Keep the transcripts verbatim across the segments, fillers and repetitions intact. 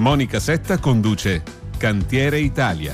Monica Setta conduce Cantiere Italia.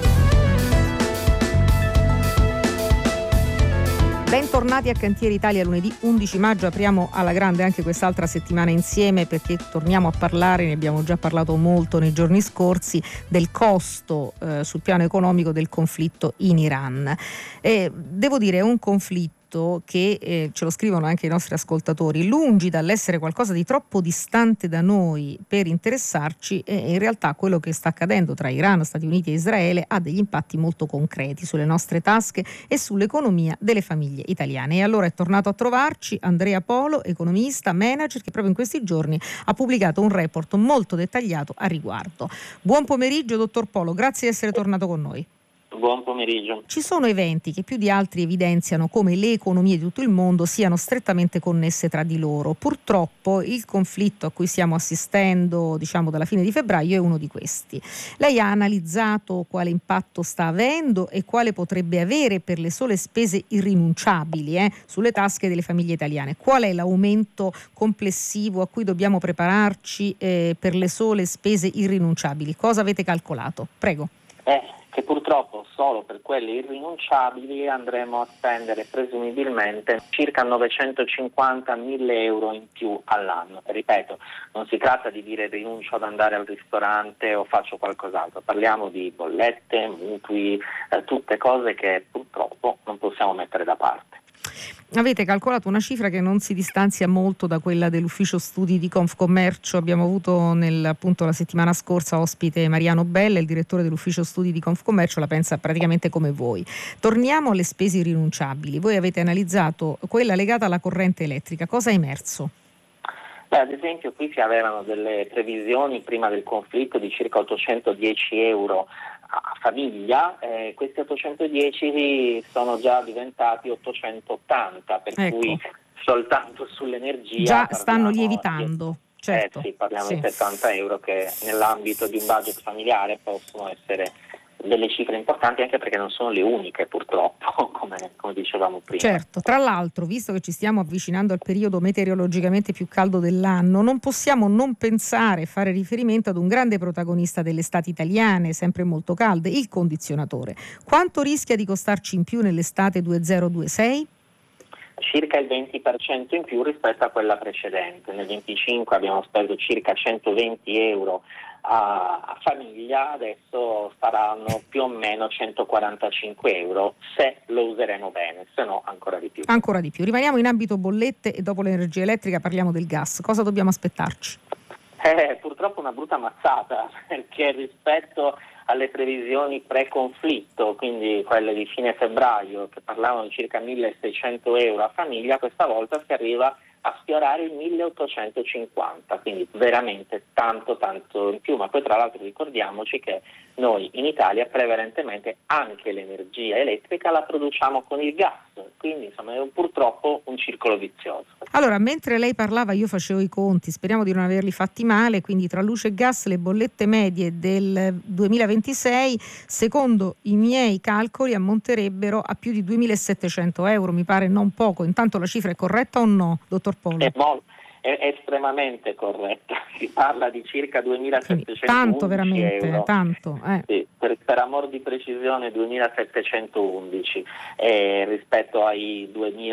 Bentornati a Cantiere Italia, lunedì undici maggio. Apriamo alla grande anche quest'altra settimana insieme, perché torniamo a parlare, ne abbiamo già parlato molto nei giorni scorsi, del costo eh, sul piano economico del conflitto in Iran. E devo dire, è un conflitto che, eh, ce lo scrivono anche i nostri ascoltatori, lungi dall'essere qualcosa di troppo distante da noi per interessarci, e in realtà quello che sta accadendo tra Iran, Stati Uniti e Israele ha degli impatti molto concreti sulle nostre tasche e sull'economia delle famiglie italiane. E allora è tornato a trovarci Andrea Polo, economista, manager, che proprio in questi giorni ha pubblicato un report molto dettagliato a riguardo. Buon pomeriggio, dottor Polo, grazie di essere tornato con noi. Buon pomeriggio. Ci sono eventi che più di altri evidenziano come le economie di tutto il mondo siano strettamente connesse tra di loro. Purtroppo il conflitto a cui stiamo assistendo, diciamo dalla fine di febbraio, è uno di questi. Lei ha analizzato quale impatto sta avendo e quale potrebbe avere per le sole spese irrinunciabili eh, sulle tasche delle famiglie italiane. Qual è l'aumento complessivo a cui dobbiamo prepararci eh, per le sole spese irrinunciabili? Cosa avete calcolato? Prego. Eh, che purtroppo solo per quelle irrinunciabili andremo a spendere presumibilmente circa novecentocinquanta mille euro in più all'anno. Ripeto, non si tratta di dire rinuncio ad andare al ristorante o faccio qualcos'altro, parliamo di bollette, mutui, eh, tutte cose che purtroppo non possiamo mettere da parte. Avete calcolato una cifra che non si distanzia molto da quella dell'ufficio studi di Confcommercio. Abbiamo avuto nel, appunto la settimana scorsa ospite Mariano Bella, il direttore dell'ufficio studi di Confcommercio, la pensa praticamente come voi. Torniamo alle spese irrinunciabili. Voi avete analizzato quella legata alla corrente elettrica. Cosa è emerso? Beh, ad esempio qui si avevano delle previsioni prima del conflitto di circa ottocentodieci euro a famiglia, eh, questi ottocentodieci sono già diventati ottocentottanta, per ecco. cui soltanto sull'energia già stanno lievitando. Di, certo. eh sì, parliamo sì. di settanta euro che nell'ambito di un budget familiare possono essere delle cifre importanti, anche perché non sono le uniche purtroppo, come, come dicevamo prima. Certo, tra l'altro, visto che ci stiamo avvicinando al periodo meteorologicamente più caldo dell'anno, non possiamo non pensare e fare riferimento ad un grande protagonista delle estati italiane, sempre molto calde, il condizionatore. Quanto rischia di costarci in più nell'estate duemilaventisei? Circa il venti per cento in più rispetto a quella precedente. Nel venticinque abbiamo speso circa centoventi euro a, a famiglia, adesso saranno più o meno centoquarantacinque euro se lo useremo bene, se no ancora di più. Ancora di più. Rimaniamo in ambito bollette e dopo l'energia elettrica parliamo del gas. Cosa dobbiamo aspettarci? Eh, purtroppo una brutta mazzata, perché rispetto alle previsioni pre-conflitto, quindi quelle di fine febbraio che parlavano di circa milleseicento euro a famiglia, questa volta si arriva a sfiorare il milleottocentocinquanta, quindi veramente tanto tanto in più. Ma poi tra l'altro ricordiamoci che noi in Italia prevalentemente anche l'energia elettrica la produciamo con il gas, quindi insomma è purtroppo un circolo vizioso. Allora, mentre lei parlava io facevo i conti, speriamo di non averli fatti male, quindi tra luce e gas le bollette medie del duemilaventisei secondo i miei calcoli ammonterebbero a più di duemilasettecento euro, mi pare non poco. Intanto la cifra è corretta o no, dottor Polo? È, molto, è estremamente corretta, si parla di circa duemilasettecentoundici tanto veramente, euro. tanto. Eh. Sì, per, per amor di precisione duemilasettecentoundici eh, rispetto ai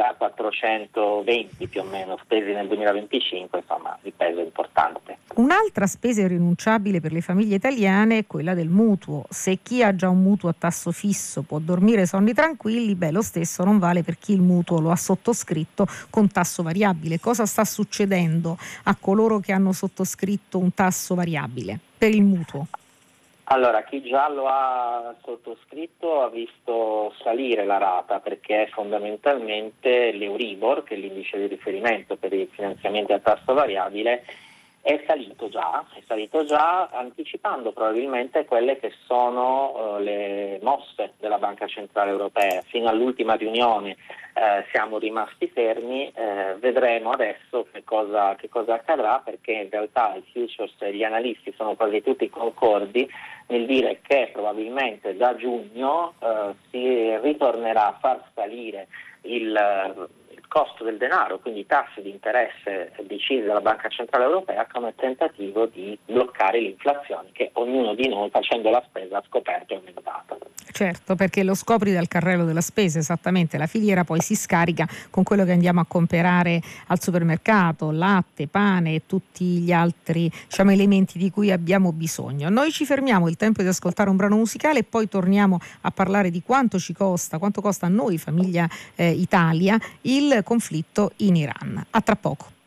duemilaquattrocentoventi più o meno spesi nel duemilaventicinque, insomma il peso è importante. Un'altra spesa irrinunciabile per le famiglie italiane è quella del mutuo. Se chi ha già un mutuo a tasso fisso può dormire sonni tranquilli, beh, lo stesso non vale per chi il mutuo lo ha sottoscritto con tasso variabile. Cosa sta succedendo a coloro che hanno sottoscritto un tasso variabile per il mutuo? Allora, chi già lo ha sottoscritto ha visto salire la rata, perché fondamentalmente l'Euribor, che è l'indice di riferimento per i finanziamenti a tasso variabile, è salito già, è salito già anticipando probabilmente quelle che sono uh, le mosse della Banca Centrale Europea. Fino all'ultima riunione eh, siamo rimasti fermi, eh, vedremo adesso che cosa, che cosa accadrà, perché in realtà i futures e gli analisti sono quasi tutti concordi nel dire che probabilmente da giugno eh, si ritornerà a far salire il costo del denaro, quindi tassi di interesse decisi dalla Banca Centrale Europea come tentativo di bloccare l'inflazione che ognuno di noi facendo la spesa ha scoperto è aumentata. Certo, perché lo scopri dal carrello della spesa, esattamente, la filiera poi si scarica con quello che andiamo a comprare al supermercato, latte, pane e tutti gli altri, diciamo, elementi di cui abbiamo bisogno. Noi ci fermiamo, il tempo di ascoltare un brano musicale e poi torniamo a parlare di quanto ci costa, quanto costa a noi, famiglia eh, Italia, il conflitto in Iran. A tra poco.